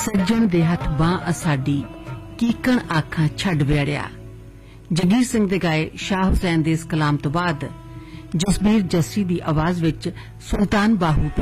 सज्जण दे हथ बांह असाडी कीकण आखां छड़ वेड़िया। जगीर सिंह दे गाए शाह हुसैन दे इस कलाम तो बाद जसबीर जस्सी दी आवाज विच सुल्तान बाहू